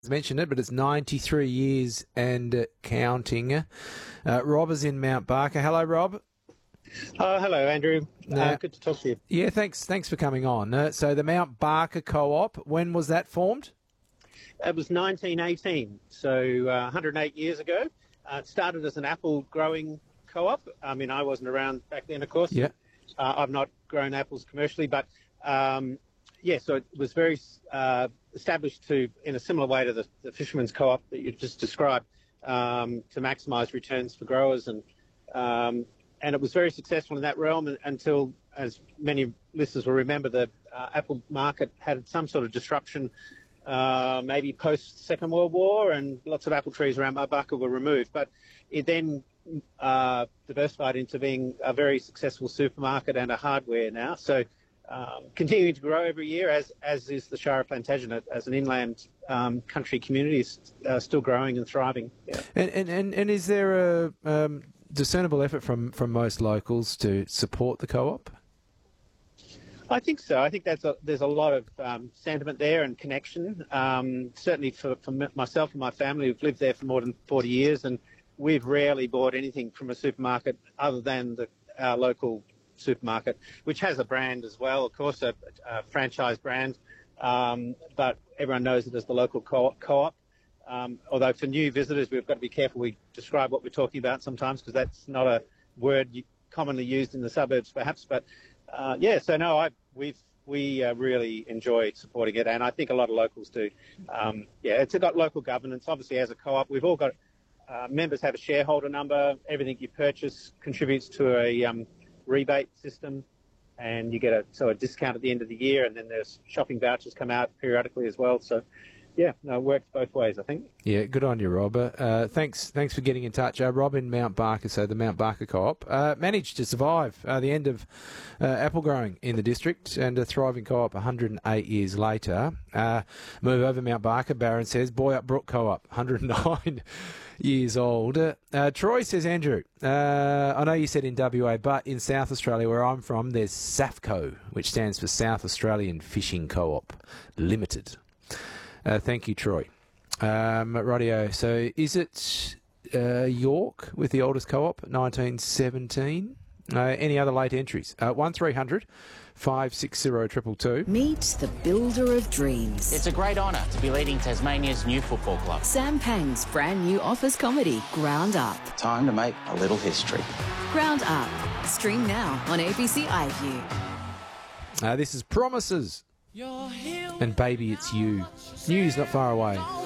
mentioned it, but it's 93 years and counting. Rob is in Mount Barker. Hello, Rob. Hello, Andrew. Good to talk to you. Yeah, thanks for coming on. So the Mount Barker Co-op, when was that formed? It was 1918, so 108 years ago. It started as an apple growing co-op. I mean, I wasn't around back then, of course. Yeah. I've not grown apples commercially, but so it was very established in a similar way to the Fisherman's Co-op that you just described, to maximise returns for growers, and it was very successful in that realm until, as many listeners will remember, the apple market had some sort of disruption, maybe post Second World War, and lots of apple trees around Mount Barker were removed. But it then diversified into being a very successful supermarket and a hardware now. So continuing to grow every year, as is the Shire of Plantagenet as an inland country community, is still growing and thriving. Yeah. And is there a discernible effort from most locals to support the co-op? I think so. I think there's a lot of sentiment there and connection. Certainly for myself and my family, who've lived there for more than 40 years, and we've rarely bought anything from a supermarket other than our local supermarket, which has a brand as well, of course, a franchise brand, but everyone knows it as the local co-op. Although for new visitors, we've got to be careful we describe what we're talking about sometimes, because that's not a word commonly used in the suburbs, perhaps. But we really enjoy supporting it, and I think a lot of locals do. It's got local governance. Obviously, as a co-op, we've all got members have a shareholder number. Everything you purchase contributes to a rebate system, and you get a discount at the end of the year, and then there's shopping vouchers come out periodically as well. So it works both ways, I think. Yeah, good on you, Rob. Thanks for getting in touch. Rob in Mount Barker, so the Mount Barker Co-op, managed to survive the end of apple growing in the district, and a thriving co-op 108 years later. Move over Mount Barker, Barron says. Boyup Brook Co-op, 109 years old. Troy says, Andrew, I know you said in WA, but in South Australia, where I'm from, there's SAFCO, which stands for South Australian Fishing Co-op Limited. Thank you, Troy. Rightio. So is it York with the oldest co-op, 1917? Any other late entries? 1300 560 222. Meet the builder of dreams. It's a great honour to be leading Tasmania's new football club. Sam Pang's brand new office comedy, Ground Up. Time to make a little history. Ground Up. Stream now on ABC iView. This is Promises. And Baby It's You. News not far away.